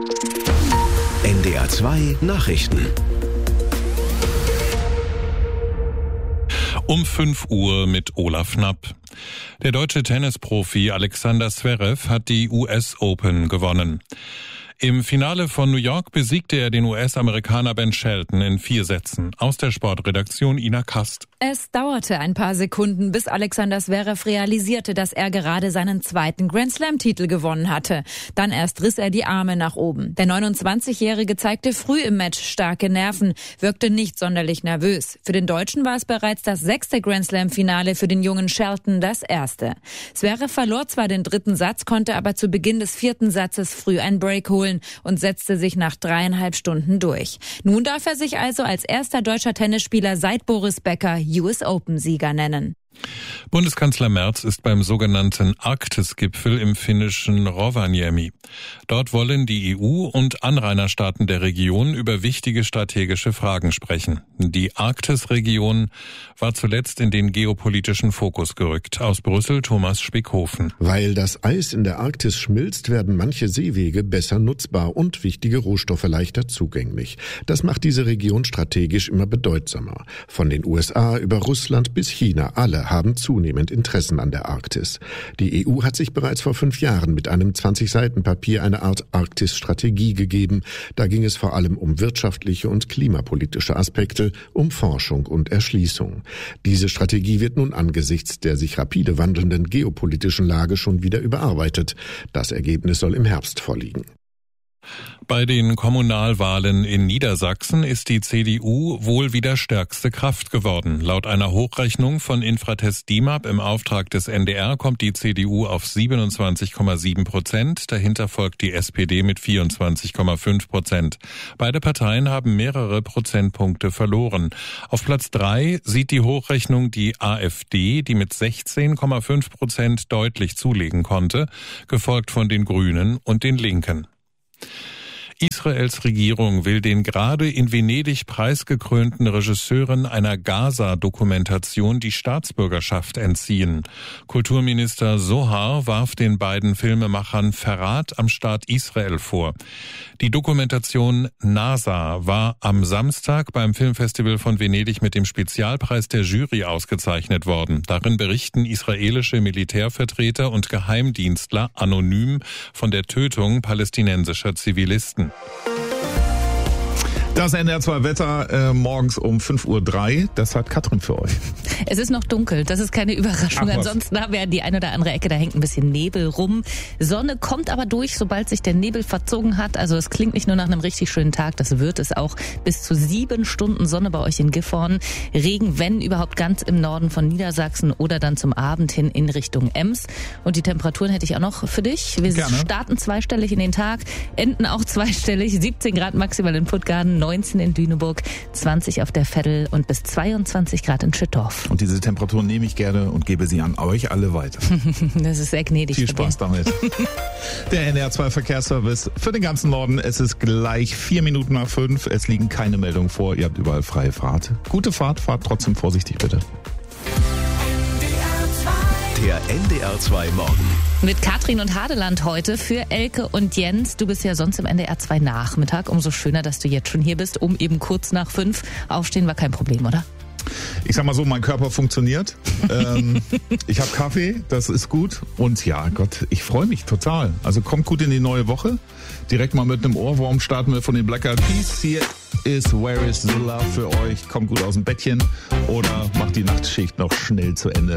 NDR 2 Nachrichten. Um 5 Uhr mit Olaf Knapp. Der deutsche Tennisprofi Alexander Zverev hat die US Open gewonnen. Im Finale von New York besiegte er den US-Amerikaner Ben Shelton in 4 Sätzen. Aus der Sportredaktion Ina Kast. Es dauerte ein paar Sekunden, bis Alexander Zverev realisierte, dass er gerade seinen 2. Grand-Slam-Titel gewonnen hatte. Dann erst riss er die Arme nach oben. Der 29-Jährige zeigte früh im Match starke Nerven, wirkte nicht sonderlich nervös. Für den Deutschen war es bereits das 6. Grand-Slam-Finale, für den jungen Shelton das erste. Zverev verlor zwar den 3. Satz, konnte aber zu Beginn des 4. Satzes früh einen Break holen und setzte sich nach 3,5 Stunden durch. Nun darf er sich also als erster deutscher Tennisspieler seit Boris Becker US Open-Sieger nennen. Bundeskanzler Merz ist beim sogenannten Arktis-Gipfel im finnischen Rovaniemi. Dort wollen die EU und Anrainerstaaten der Region über wichtige strategische Fragen sprechen. Die Arktis-Region war zuletzt in den geopolitischen Fokus gerückt. Aus Brüssel Thomas Spickhofen. Weil das Eis in der Arktis schmilzt, werden manche Seewege besser nutzbar und wichtige Rohstoffe leichter zugänglich. Das macht diese Region strategisch immer bedeutsamer. Von den USA über Russland bis China, alle haben zunehmend Interessen an der Arktis. Die EU hat sich bereits vor 5 Jahren mit einem 20-Seiten-Papier eine Art Arktis-Strategie gegeben. Da ging es vor allem um wirtschaftliche und klimapolitische Aspekte, um Forschung und Erschließung. Diese Strategie wird nun angesichts der sich rapide wandelnden geopolitischen Lage schon wieder überarbeitet. Das Ergebnis soll im Herbst vorliegen. Bei den Kommunalwahlen in Niedersachsen ist die CDU wohl wieder stärkste Kraft geworden. Laut einer Hochrechnung von Infratest DIMAP im Auftrag des NDR kommt die CDU auf 27,7%. Dahinter folgt die SPD mit 24,5%. Beide Parteien haben mehrere Prozentpunkte verloren. Auf Platz 3 sieht die Hochrechnung die AfD, die mit 16,5% deutlich zulegen konnte, gefolgt von den Grünen und den Linken. Israels Regierung will den gerade in Venedig preisgekrönten Regisseuren einer Gaza-Dokumentation die Staatsbürgerschaft entziehen. Kulturminister Zohar warf den beiden Filmemachern Verrat am Staat Israel vor. Die Dokumentation NASA war am Samstag beim Filmfestival von Venedig mit dem Spezialpreis der Jury ausgezeichnet worden. Darin berichten israelische Militärvertreter und Geheimdienstler anonym von der Tötung palästinensischer Zivilisten. Das NDR 2 Wetter morgens um 5:03 Uhr, das hat Katrin für euch. Es ist noch dunkel, das ist keine Überraschung. Ansonsten haben wir die eine oder andere Ecke, da hängt ein bisschen Nebel rum. Sonne kommt aber durch, sobald sich der Nebel verzogen hat. Also es klingt nicht nur nach einem richtig schönen Tag, das wird es auch. Bis zu 7 Stunden Sonne bei euch in Gifhorn. Regen, wenn überhaupt, ganz im Norden von Niedersachsen oder dann zum Abend hin in Richtung Ems. Und die Temperaturen hätte ich auch noch für dich. Wir starten zweistellig in den Tag, enden auch zweistellig. 17 Grad maximal in Puttgarden, 19 in Lüneburg, 20 auf der Veddel und bis 22 Grad in Schüttorf. Und diese Temperatur nehme ich gerne und gebe sie an euch alle weiter. Das ist sehr gnädig. Viel Spaß damit. Der NDR 2 Verkehrsservice für den ganzen Norden. Es ist gleich 4:05. Es liegen keine Meldungen vor. Ihr habt überall freie Fahrt. Gute Fahrt, fahrt trotzdem vorsichtig bitte. Der NDR 2 Morgen. Mit Katrin und Hadeland heute für Elke und Jens. Du bist ja sonst im NDR 2 Nachmittag. Umso schöner, dass du jetzt schon hier bist, um eben kurz nach 5. Aufstehen war kein Problem, oder? Ich sag mal so, mein Körper funktioniert. Ich habe Kaffee, das ist gut. Und ja, Gott, ich freue mich total. Also kommt gut in die neue Woche. Direkt mal mit einem Ohrwurm starten wir von den Black Eyed Peas. Hier ist Where is the Love für euch. Kommt gut aus dem Bettchen oder macht die Nachtschicht noch schnell zu Ende.